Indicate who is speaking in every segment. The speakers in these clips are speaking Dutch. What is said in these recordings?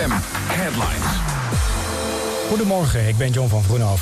Speaker 1: FM Headlines.
Speaker 2: Goedemorgen, ik ben John van Vroenhoven.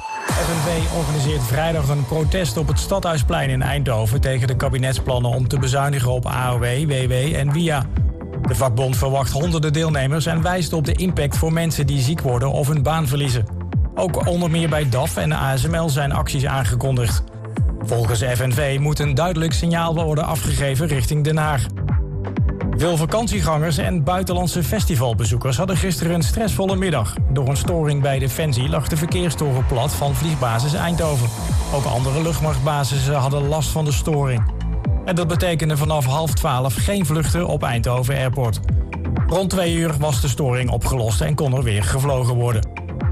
Speaker 2: FNV organiseert vrijdag een protest op het Stadhuisplein in Eindhoven tegen de kabinetsplannen om te bezuinigen op AOW, WW en WIA. De vakbond verwacht honderden deelnemers en wijst op de impact voor mensen die ziek worden of hun baan verliezen. Ook onder meer bij DAF en de ASML zijn acties aangekondigd. Volgens FNV moet een duidelijk signaal worden afgegeven richting Den Haag. Veel vakantiegangers en buitenlandse festivalbezoekers hadden gisteren een stressvolle middag. Door een storing bij Defensie lag de verkeerstoren plat van vliegbasis Eindhoven. Ook andere luchtmachtbasissen hadden last van de storing. En dat betekende vanaf 11:30 geen vluchten op Eindhoven Airport. Rond 2 uur was de storing opgelost en kon er weer gevlogen worden.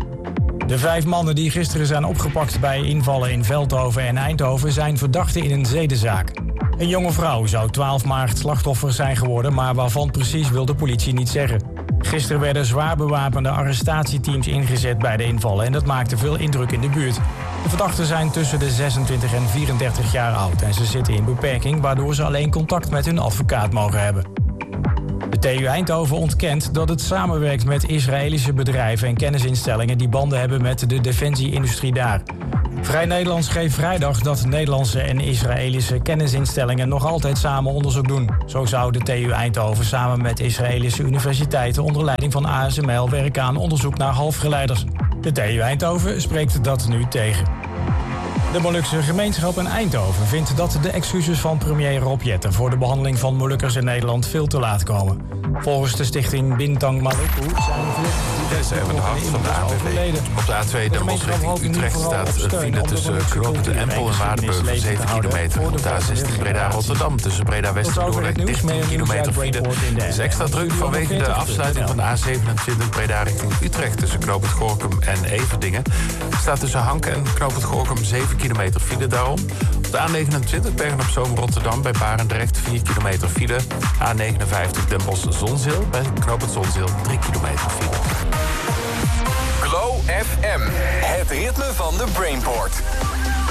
Speaker 2: De 5 mannen die gisteren zijn opgepakt bij invallen in Veldhoven en Eindhoven zijn verdachten in een zedenzaak. Een jonge vrouw zou 12 maart slachtoffer zijn geworden, maar waarvan precies wil de politie niet zeggen. Gisteren werden zwaar bewapende arrestatieteams ingezet bij de invallen en dat maakte veel indruk in de buurt. De verdachten zijn tussen de 26 en 34 jaar oud en ze zitten in beperking, waardoor ze alleen contact met hun advocaat mogen hebben. De TU Eindhoven ontkent dat het samenwerkt met Israëlische bedrijven en kennisinstellingen die banden hebben met de defensieindustrie daar. Vrij Nederland schreef vrijdag dat Nederlandse en Israëlische kennisinstellingen nog altijd samen onderzoek doen. Zo zou de TU Eindhoven samen met Israëlische universiteiten onder leiding van ASML werken aan onderzoek naar halfgeleiders. De TU Eindhoven spreekt dat nu tegen. De Molukse gemeenschap in Eindhoven vindt dat de excuses van premier Rob Jetten voor de behandeling van Molukkers in Nederland veel te laat komen. Volgens de stichting Bintang Maluku zijn
Speaker 3: Dit is even de hart van de ANWB. Op de A2 Den Bosch richting Utrecht staat file tussen Knoop de Empel en Waardenburg 7 kilometer. Op de A16 Breda-Rotterdam tussen Breda-West en Dordrecht 10 kilometer file. Het is extra druk vanwege de afsluiting van de A27 Breda richting Utrecht tussen Knoop het Gorinchem en Everdingen. Staat tussen Hanken en Knoop het Gorinchem 7 kilometer file daarom. Op de A29 Bergen-op-Zoom Rotterdam bij Barendrecht 4 kilometer file. A59 Den Bosch-Zonzeel bij Knoop het Zonzeel 3 kilometer file.
Speaker 1: Glow FM, het ritme van de Brainport.